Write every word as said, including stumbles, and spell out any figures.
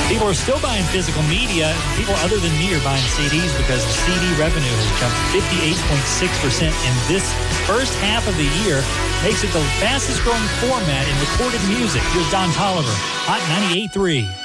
People are still buying physical media. People other than me are buying C Ds because the C D revenue has jumped fifty-eight point six percent in this first half of the year. Makes it the fastest growing format in recorded music. Here's Don Tolliver, Hot ninety-eight point three.